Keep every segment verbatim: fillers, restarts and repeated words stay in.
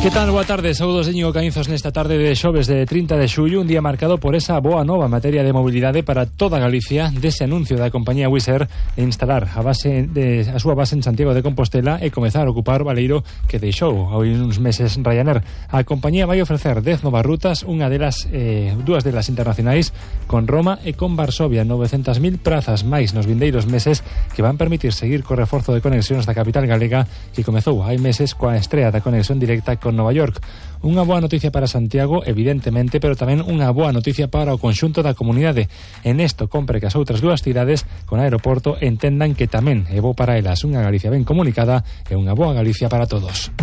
Que tal? Boa tarde, saúdos de Íñigo Caínzos nesta tarde de xoves de trinta de xullo, un día marcado por esa boa nova en materia de mobilidade para toda Galicia, dese anuncio da compañía Wizz Air de instalar a base de a súa base en Santiago de Compostela e comezar a ocupar o baleiro que deixou hai uns meses Ryanair. A compañía vai ofrecer dez novas rutas, unha delas, eh, dúas delas internacionais, con Roma e con Varsovia, novecentas mil prazas máis nos vindeiros meses que van permitir seguir co reforzo de conexións da capital galega que comezou hai meses coa estrea da conexión directa con Nova York. Unha boa noticia para Santiago, evidentemente, pero tamén unha boa noticia para o conxunto da comunidade. En isto compre que as outras dúas cidades con aeroporto entendan que tamén é bo para elas unha Galicia ben comunicada e unha boa Galicia para todos.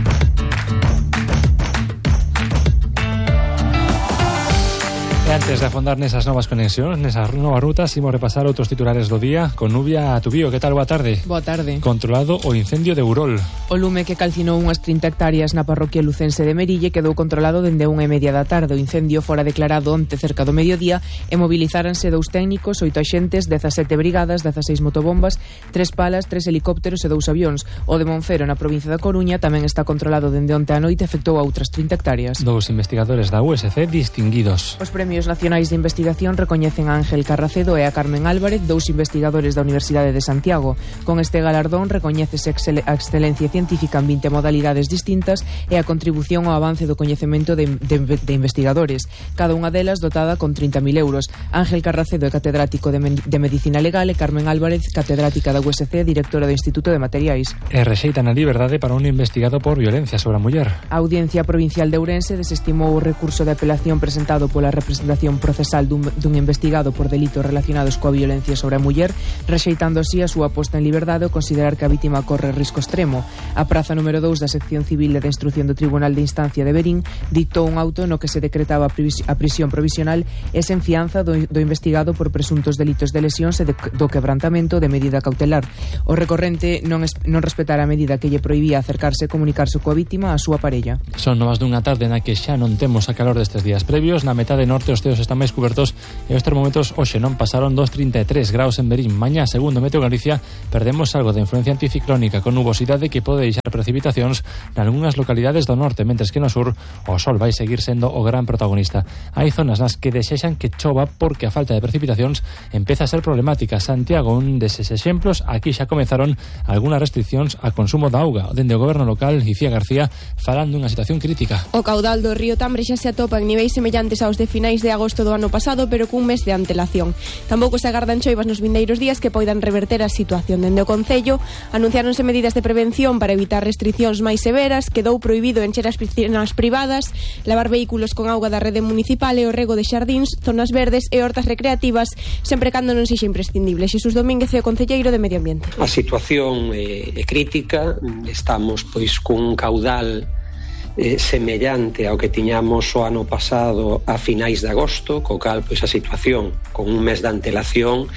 Antes de afondar nesas novas conexións, nesas novas rutas, imos repasar outros titulares do día con Nubia Tubío. Que tal? Boa tarde. Boa tarde. Controlado o incendio de Urol. O lume que calcinou unhas trinta hectáreas na parroquia lucense de Merille quedou controlado dende unha e media da tarde. O incendio fora declarado onte cerca do mediodía e mobilizáranse dous técnicos, oito axentes, dezasete brigadas, dezaseis motobombas, tres palas, tres helicópteros e dous avións. O de Monfero, na provincia da Coruña, tamén está controlado dende onte á noite e afectou a outras trinta hectáreas. Dous investigadores da U S C distinguidos. Os premios nacionais de investigación recoñecen a Ángel Carracedo e a Carmen Álvarez, dous investigadores da Universidade de Santiago. Con este galardón recoñécese a excelencia científica en vinte modalidades distintas e a contribución ao avance do coñecemento de, de, de investigadores, cada unha delas dotada con trinta mil euros. Ángel Carracedo é catedrático de, de Medicina Legal e Carmen Álvarez, catedrática da U S C, directora do Instituto de Materiais. E rexeitan a liberdade para un investigado por violencia sobre a muller. A Audiencia Provincial de Ourense desestimou o recurso de apelación presentado pola representación procesal dun, dun investigado por delitos relacionados coa violencia sobre a muller, rexeitando así a súa posta en liberdade ou considerar que a vítima corre risco extremo. A praza número dous da sección civil de instrucción do Tribunal de Instancia de Verín dictou un auto no que se decretaba a prisión provisional e sen fianza do, do investigado por presuntos delitos de lesións e de, do quebrantamento de medida cautelar. O recorrente non, es, non respetara a medida que lle prohibía acercarse e comunicarse coa vítima a súa parella. Son novas dunha tarde na que xa non temos a calor destes días previos. Na metade norte os ceos están máis cubertos e os termómetros hoxe non pasaron dos trinta e tres graus en Verín. Mañá, segundo Meteo Galicia, perdemos algo de influencia anticiclónica con nubosidade que pode deixar precipitacións nalgúnas localidades do norte, mentres que no sur o sol vai seguir sendo o gran protagonista. Hai zonas nas que desexan que chova porque a falta de precipitacións empeza a ser problemática. Santiago, un deses exemplos, aquí xa comezaron algunhas restriccións a consumo da auga. Dende o goberno local, Icía García, falando unha situación crítica. O caudal do río Tambre xa se atopa en niveis semellantes aos de finais de agosto do ano pasado, pero cun mes de antelación. Tampouco se agardan choivas nos vindeiros días que poidan reverter a situación. Dende o Concello anunciáronse medidas de prevención para evitar restriccións máis severas. Quedou prohibido encher as piscinas privadas, lavar vehículos con auga da rede municipal e o rego de xardíns, zonas verdes e hortas recreativas, sempre cando non sexa imprescindible. Xesús Domínguez é o concelleiro de Medio Ambiente. A situación é, é crítica, estamos pois cun caudal Eh, semellante ao que tiñamos o ano pasado a finais de agosto, co cal pois a situación con un mes de antelación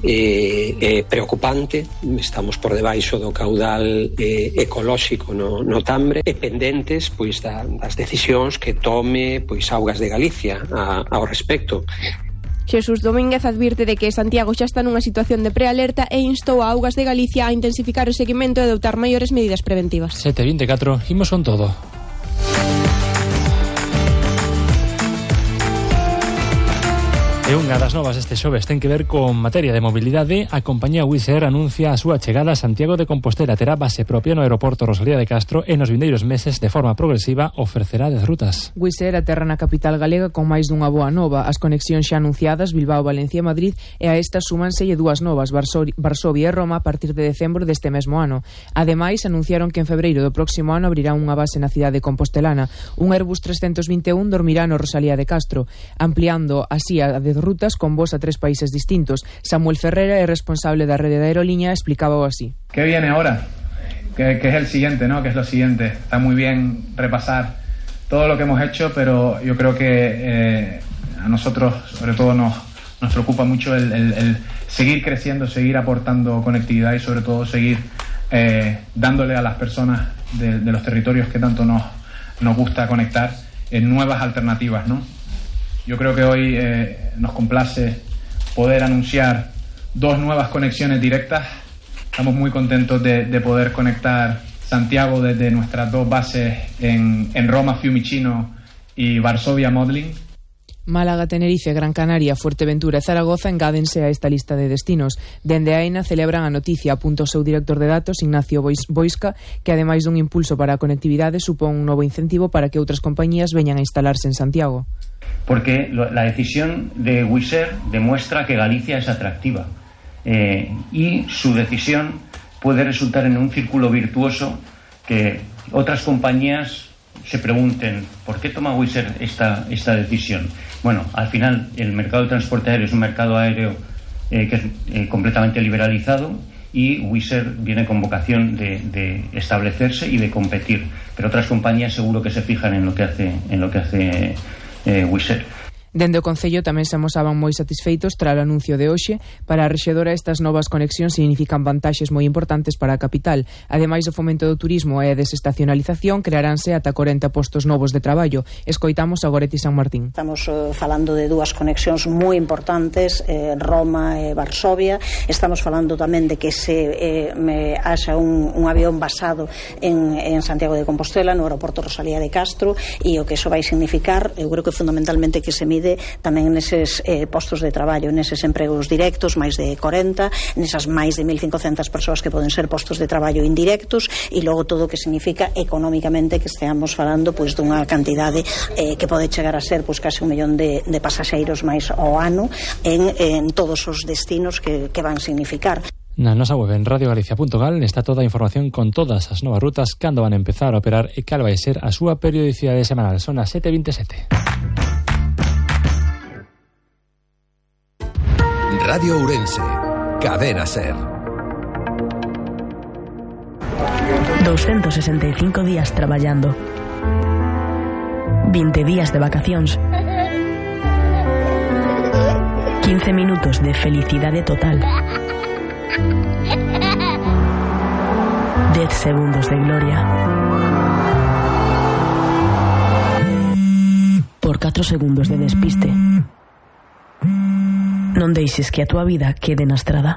é eh, eh, preocupante. Estamos por debaixo do caudal eh, ecolóxico no, no Tambre e pendentes pois da, das decisións que tome pois Augas de Galicia a, ao respecto. Xesús Domínguez advirte de que Santiago xa está nunha situación de prealerta e instou a Augas de Galicia a intensificar o seguimento e adoptar maiores medidas preventivas. sete vinte e catro, imos con todo. E unha das novas este xoves ten que ver con materia de mobilidade. A compañía Wizz Air anuncia a súa chegada a Santiago de Compostela. Terá base propia no aeroporto Rosalía de Castro e nos vindeiros meses, de forma progresiva, ofrecerá dez rutas. Wizz Air aterra na capital galega con máis dunha boa nova. As conexións xa anunciadas, Bilbao, Valencia e Madrid, e a estas súmanselle dúas novas, Varsovia e Roma, a partir de decembro deste mesmo ano. Ademais, anunciaron que en febreiro do próximo ano abrirá unha base na cidade compostelana. Un Airbus trescentos vinte e un dormirá no Rosalía de Castro, ampliando así a dez rutas con voos a tres países distintos. Samuel Ferrera é responsable da rede de aerolínea, explicábao así. ¿Qué viene ahora? ¿Qué, qué es el siguiente, no? ¿Qué es lo siguiente? Está muy bien repasar todo lo que hemos hecho, pero yo creo que eh, a nosotros, sobre todo, nos, nos preocupa mucho el, el, el seguir creciendo, seguir aportando conectividad y, sobre todo, seguir eh, dándole a las personas de, de los territorios que tanto nos, nos gusta conectar en nuevas alternativas, ¿no? Yo creo que hoy eh, nos complace poder anunciar dos nuevas conexiones directas. Estamos muy contentos de, de poder conectar Santiago desde nuestras dos bases en, en Roma, Fiumicino y Varsovia, Modlin. Málaga, Tenerife, Gran Canaria, Fuerteventura e Zaragoza engádense a esta lista de destinos. Dende AENA celebran a noticia, apunta o seu director de datos, Ignacio Boisca, que ademais dun impulso para a conectividade supón un novo incentivo para que outras compañías veñan a instalarse en Santiago. Porque la decisión de Wizz Air demuestra que Galicia es atractiva eh, y su decisión puede resultar en un círculo virtuoso que otras compañías se pregunten ¿por qué toma Wizz Air esta, esta decisión? Bueno, al final el mercado de transporte aéreo es un mercado aéreo eh, que es eh, completamente liberalizado y Wizz Air viene con vocación de, de establecerse y de competir, pero otras compañías seguro que se fijan en lo que hace, en lo que hace eh, Wizz Air. Dende o Concello tamén se amosaban moi satisfeitos tras o anuncio de hoxe. Para a rexedora estas novas conexións significan vantaxes moi importantes para a capital. Ademais do fomento do turismo e a desestacionalización, crearánse ata corenta postos novos de traballo. Escoitamos a Goretti San Martín. Estamos uh, falando de dúas conexións moi importantes, eh, Roma e Varsovia. Estamos falando tamén de que se eh, me haxa un, un avión basado en, en Santiago de Compostela, no aeroporto Rosalía de Castro, e o que iso vai significar, eu creo que fundamentalmente que se mide tamén neses eh, postos de traballo, neses empregos directos, máis de corenta, nesas máis de mil cincocentas persoas que poden ser postos de traballo indirectos, e logo todo o que significa económicamente que esteamos falando pois dunha cantidade eh, que pode chegar a ser pois case un millón de, de pasaxeiros máis ao ano en, en todos os destinos que, que van significar. Na nosa web en radio galicia punto gal está toda a información con todas as novas rutas, cando van a empezar a operar e cal vai ser a súa periodicidade semanal. Son as sete e veintesete. Radio Ourense, Cadena Ser. doscientos sesenta y cinco días traballando, veinte días de vacacións, quince minutos de felicidade total, dez segundos de gloria, por catro segundos de despiste. Non deixes que a túa vida quede na estrada.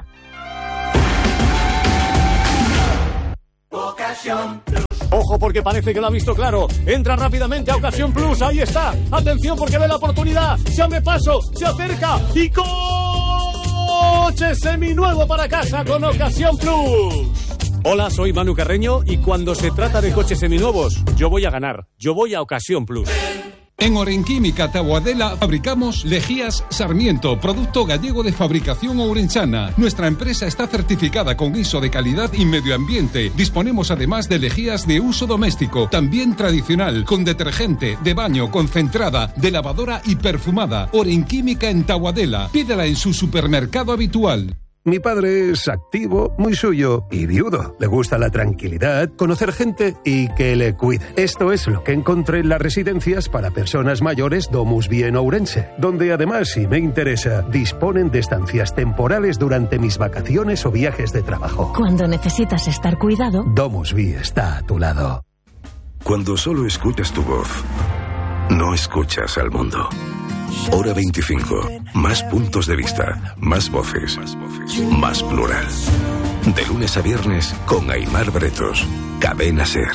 Ojo, porque parece que lo ha visto claro. Entra rápidamente a Ocasión Plus. Ahí está. Atención, porque ve la oportunidad. Se abre paso, se acerca y coche seminuevo para casa con Ocasión Plus. Hola, soy Manu Carreño y cuando se trata de coches seminuevos, yo voy a ganar. Yo voy a Ocasión Plus. En Orenquímica Taboadela fabricamos Lejías Sarmiento, producto gallego de fabricación ourensana. Nuestra empresa está certificada con I S O de calidad y medio ambiente. Disponemos además de lejías de uso doméstico, también tradicional, con detergente, de baño, concentrada, de lavadora y perfumada. Orenquímica en Taboadela. Pídela en su supermercado habitual. Mi padre es activo, muy suyo y viudo. Le gusta la tranquilidad, conocer gente y que le cuide. Esto es lo que encontré en las residencias para personas mayores Domus Vie en Ourense, donde además, si me interesa, disponen de estancias temporales durante mis vacaciones o viajes de trabajo. Cuando necesitas estar cuidado, Domus Vie está a tu lado. Cuando solo escuchas tu voz, no escuchas al mundo. Hora veinticinco. Más puntos de vista, más voces, más plural. De lunes a viernes con Aimar Bretos. Cadena Ser.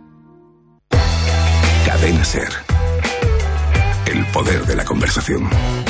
Cadena Ser. El poder de la conversación.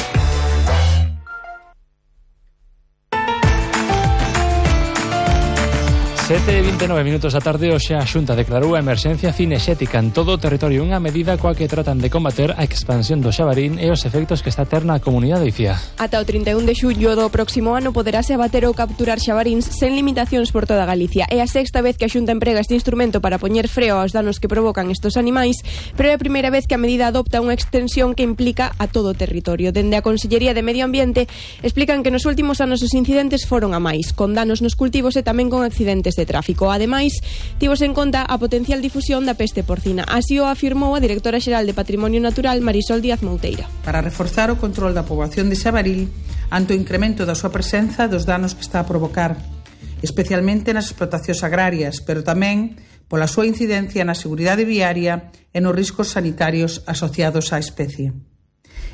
sete e vinte e nove minutos da tarde. Hoxe a Xunta declarou a emerxencia cinexética en todo o territorio, unha medida coa que tratan de combater a expansión do xabarín e os efectos que está a ter na comunidade icía. Ata o trinta e un de xullo do próximo ano poderase abater ou capturar xabaríns sen limitacións por toda Galicia. É a sexta vez que a Xunta emprega este instrumento para poñer freo aos danos que provocan estos animais, pero é a primeira vez que a medida adopta unha extensión que implica a todo o territorio. Dende a Consellería de Medio Ambiente explican que nos últimos anos os incidentes foron a máis, con danos nos cultivos e tamén con accidentes de tráfico. Ademais, tivos en conta a potencial difusión da peste porcina. Así o afirmou a directora xeral de Patrimonio Natural, Marisol Díaz Mouteira. Para reforzar o control da poboación de xabaril ante o incremento da súa presenza dos danos que está a provocar, especialmente nas explotacións agrarias, pero tamén pola súa incidencia na seguridade viaria e nos riscos sanitarios asociados á especie.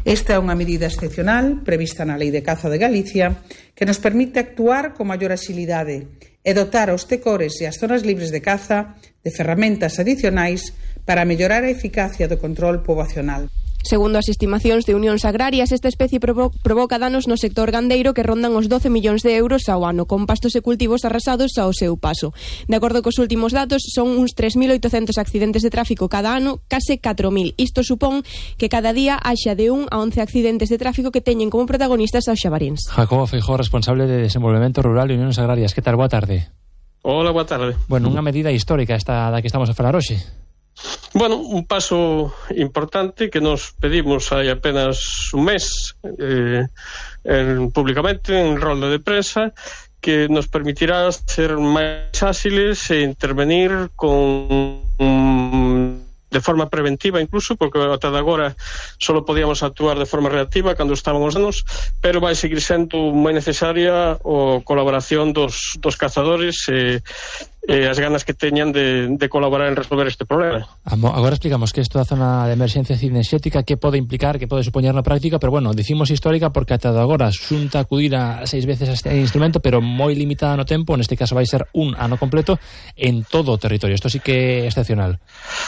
Esta é unha medida excepcional prevista na Lei de Caza de Galicia que nos permite actuar con maior axilidade e dotar aos tecores e as zonas libres de caza de ferramentas adicionais para mellorar a eficacia do control poboacional. Segundo as estimacións de Unións Agrarias, esta especie provo provoca danos no sector gandeiro que rondan os doce millóns de euros ao ano, con pastos e cultivos arrasados ao seu paso. De acordo cos últimos datos, son uns tres mil oitocentos accidentes de tráfico cada ano, case catro mil. Isto supón que cada día haxa de un a once accidentes de tráfico que teñen como protagonistas aos xabaríns. Jacobo Feijóo, responsable de Desenvolvemento Rural e Unións Agrarias. Que tal? Boa tarde. Hola, boa tarde. Bueno, unha medida histórica esta da que estamos a falar hoxe. Bueno, un paso importante que nos pedimos hai apenas un mes eh, en, públicamente en rolda de prensa, que nos permitirá ser máis áxiles e intervenir con um, de forma preventiva incluso, porque ata de agora só podíamos actuar de forma reactiva cando estaban os danos, pero vai seguir sendo moi necesaria a colaboración dos, dos cazadores e, e as ganas que teñan de, de colaborar en resolver este problema. Agora explicamos que isto da zona de emerxencia cinexética, que pode implicar, que pode supoñer na práctica, pero bueno, dicimos histórica porque ata de agora xunta acudir a seis veces a este instrumento, pero moi limitada no tempo, neste caso vai ser un ano completo en todo o territorio. Isto sí que é excepcional.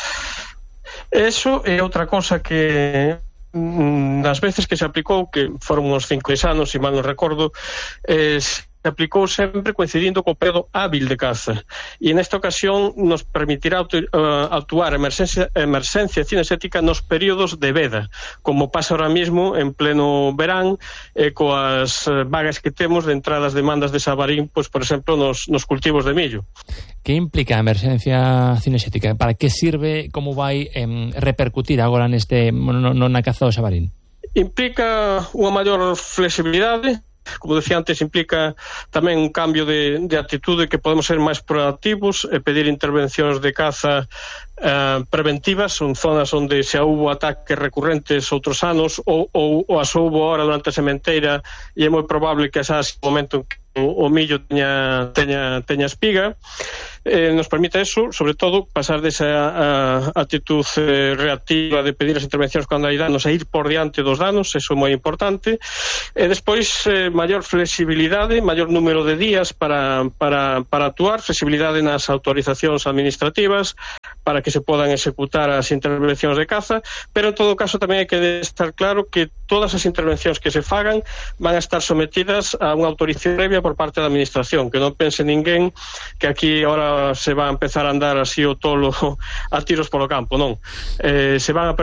Eso é outra cosa que nas veces que se aplicou, que foron uns cinco anos, se mal non recordo, eh, se aplicou sempre coincidindo co período hábil de caza, e nesta ocasión nos permitirá actuar emerxencia, emerxencia cinexética nos períodos de veda, como pasa ahora mismo en pleno verán, eh, coas vagas que temos de entradas demandas de xabarín, pois, por exemplo, nos, nos cultivos de millo. Que implica a emerxencia cinexética? Para que sirve? Como vai eh, repercutir agora neste no, no, na caza do xabarín? Implica unha maior flexibilidade. Como decía antes, implica tamén un cambio de, de actitude, que podemos ser máis proactivos e pedir intervencións de caza eh, preventivas. Son zonas onde xa houbo ataques recurrentes outros anos ou, ou, ou as houbo ahora durante a sementeira, e é moi probable que xa o momento en que o millo teña, teña, teña espiga. Eh, nos permite eso, sobre todo, pasar desa actitud eh, reactiva de pedir as intervencións cando hai danos e ir por diante dos danos. Eso é moi importante. E despois, eh, maior flexibilidade, maior número de días para, para, para actuar, flexibilidade nas autorizacións administrativas para que se podan executar as intervencións de caza, pero en todo caso tamén hai que estar claro que todas as intervencións que se fagan van a estar sometidas a unha autorización previa por parte da administración, que non pense ninguén que aquí ahora se va a empezar a andar así o tolo a tiros polo campo, non. Eh, se van a